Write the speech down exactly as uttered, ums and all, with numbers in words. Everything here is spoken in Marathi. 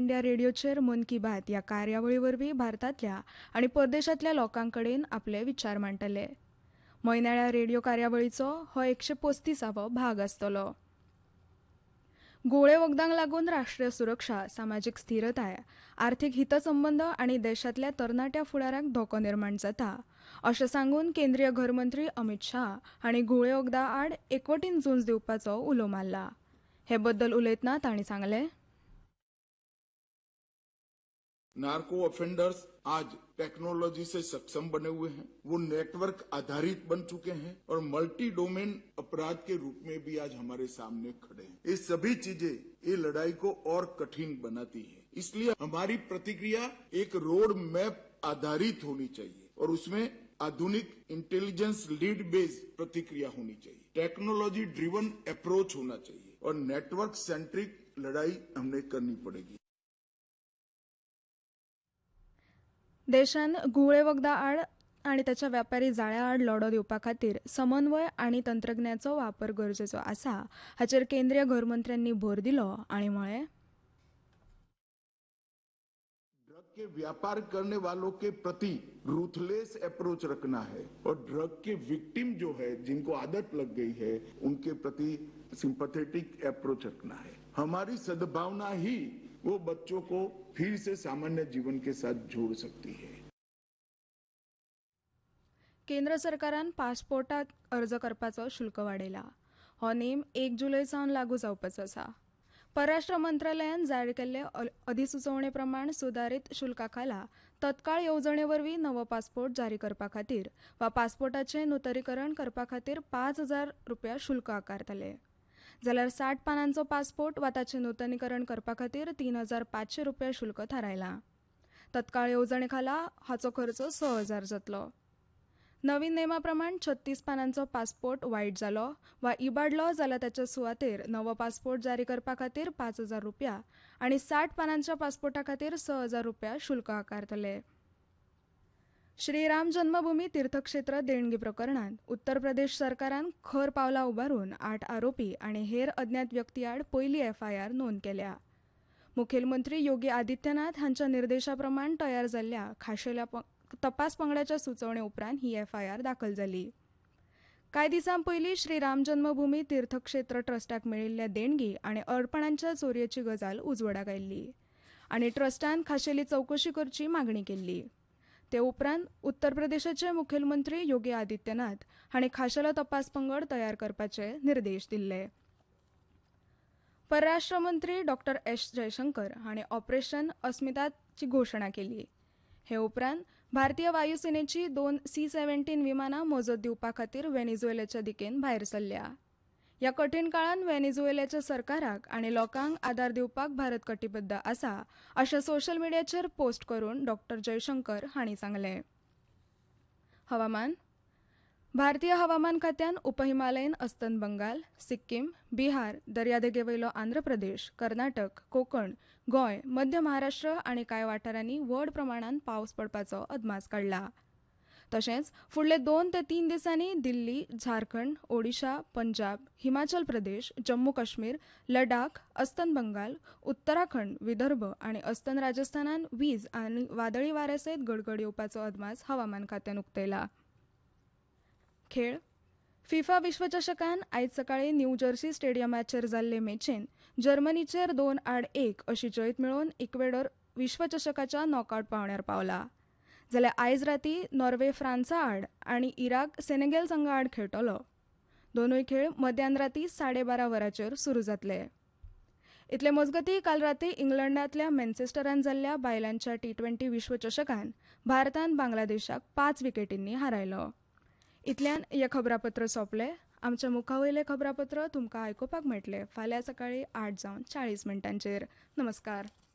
इंडिया रेडिओचेर मन की बात ह्या कार्यावळी वरवीं भारतांतल्या आनी परदेशांतल्या लोकांकडेन आपले विचार मांडटले. म्हयन्याळ्या रेडिओ कार्यावळीचो हो एकशे पस्तीसावो भाग आसतलो. गुळे वखदांक लागून राष्ट्रीय सुरक्षा, सामाजीक स्थिरताय, आर्थीक हितसंबंद आनी देशांतल्या तरणाट्या फुडाराक धोको निर्माण जाता, अशें सांगून केंद्रीय घर मंत्री अमित शाह हांणी गुळे वखदां आड एकवटीन झूंज दिवपाचो उलो मारला. हे बद्दल उलयतना तांणी सांगलें, नार्को ऑफेंडर्स आज टेक्नोलॉजी से सक्षम बने हुए हैं, वो नेटवर्क आधारित बन चुके हैं और मल्टी डोमेन अपराध के रूप में भी आज हमारे सामने खड़े हैं. ये सभी चीजें ये लड़ाई को और कठिन बनाती है. इसलिए हमारी प्रतिक्रिया एक रोड मैप आधारित होनी चाहिए और उसमें आधुनिक इंटेलिजेंस लीड बेस्ड प्रतिक्रिया होनी चाहिए. टेक्नोलॉजी ड्रिवन अप्रोच होना चाहिए और नेटवर्क सेंट्रिक लड़ाई हमने करनी पड़ेगी. देशान गुळे वखदां आड आनी ताच्या व्यापारी जाळ्या आड लढो दिवपा खातीर समन्वय आनी तंत्रज्ञानाचो वापर गरजेचो आसा हाचेर केंद्रीय घर मंत्र्यांनी भर दिलो आनी म्हळें, ड्रग के व्यापार करने वालों के प्रति रूथलेस अप्रोच रखना है और ड्रग के विक्टिम जो है जिनको आदत लग गई है उनके प्रति सिंपैथेटिक अप्रोच रखना है. हमारी सद्भावना ही वो बच्चों को फिर से सामान्य जीवन के साथ जोड़ सकती है. केंद्र सरकारान पासपोर्टाक अर्ज करपाचो शुल्क वाडयला. हो नेम एक जुलय सावन लागू जावपाचो आसा. परराष्ट्र मंत्रालयान जारी केल्ले अधिसुचोवणे प्रमाण सुदारीत शुल्का खाला तत्काळ येवजणे वरवीं नवो पासपोर्ट जारी करपा खातीर वा पासपोर्टाचें नूतनीकरण करपा खातीर पांच हजार रुपया शुल्क आकारतले. जाल्यार साठ पानांचो पासपोर्ट वा ताचें नूतनीकरण करपा खातीर तीन हजार पांचशे रुपया शुल्क थारायलां. तत्काळ येवजणे खाला हाचो खर्च स हजार जातलो. नवीन नेमा प्रमाण छत्तीस पानांचो पासपोर्ट वायट जालो वा इबाडलो जाल्यार ताच्या सुवातेर नवो पासपोर्ट जारी करपा खातीर पांच हजार रुपया आनी साठ पानांच्या पासपोर्टा खातीर स हजार रुपया शुल्क आकारतले. श्रीराम जन्मभूमी तीर्थक्षेत्र देणगी प्रकरणात उत्तर प्रदेश सरकारान खर पावलां उबारून आठ आरोपी आनी हेर अज्ञात व्यक्ती आड पयली एफआयआर नोंद केल्या. मुखेलमंत्री योगी आदित्यनाथ हांच्या निर्देशा प्रमाण तयार जाल्ल्या खाशेल्या तपास पंगडाच्या सुचोवणे उपरांत ही एफआयआर दाखल जाली. कांय दिसां पयलीं श्रीराम जन्मभूमी तीर्थक्षेत्र ट्रस्टाक मेळिल्ल्या देणगी आनी अर्पणांच्या चोरयेची गजाल उजवाडाक आयिल्ली आनी ट्रस्टान खाशेली चवकशी करची मागणी केल्ली. ते उपरांत उत्तर प्रदेशाचे मुखेलमंत्री योगी आदित्यनाथ हांणी खाशेलो तपास पंगड तयार करपाचे निर्देश दिल्ले. परराष्ट्र मंत्री डॉक्टर एस जयशंकर हांणी ऑपरेशन अस्मिताची घोशणा केली. हे उपरांत भारतीय वायुसेनेची दोन सी सेव्हन्टीन विमानां मोजत दिवपा खातीर व्हेनेझुएलाच्या दिकेन भायर सरल्या. ह्या कठीण काळान व्हेनेझुएलाच्या सरकाराक आनी लोकांक आदार दिवपाक भारत कटिबद्ध आसा अशें सोशल मिडियाचेर पोस्ट करून डॉक्टर जयशंकर हांणी सांगलें. हवामान. भारतीय हवामान खात्यान उपहिमालयन अस्तंत बंगाल, सिक्कीम, बिहार, दर्यादेगेवयलो आंध्र प्रदेश, कर्नाटक, कोकण, गोंय, मध्य महाराष्ट्र आनी कांय वाठारांनी व्हड प्रमाणात पावस पडपाचो अदमास काडला. तशेंच फुडले दोन ते तीन दिसांनी दिल्ली, झारखंड, ओडिशा, पंजाब, हिमाचल प्रदेश, जम्मू काश्मीर, लडाख, अस्तंत बंगाल, उत्तराखंड, विदर्भ आनी अस्तंत राजस्थानात वीज आनी वादळी वाऱ्यासयत गडगड येवपाचो अदमास हवामान खात्यान उक्तायला. खेळ. फिफा विश्वचषकान आयज सकाळी न्यू जर्सी स्टेडियमाचेर जाल्ले मॅचीन जर्मनीचेर दोन आड एक अशी जैत मेळोवन इक्वेडोर विश्वचषकाच्या नॉकआउट पावंड्यार पावला. जाल्यार आयज राती नॉर्वे फ्रांसा आड आनी इराक सेनेगल संघा आड खेळटलो. दोनूय खेळ मध्यान राती साडे बारा वरांचेर सुरू जातले. इतले मजगतीं काल राती इंग्लंडांतल्या मॅन्चेस्टरान जाल्ल्या बायलांच्या टी ट्वेंटी विश्वचषकान भारतान बांगलादेशाक पांच विकेटींनी हारयलो. इतल्यान हे खबरापत्र सोंपलें. आमच्या मुखावयले खबरापत्र तुमकां आयकुपाक मेळटले फाल्यां सकाळीं आठ जावन चाळीस मिनटांचेर. नमस्कार.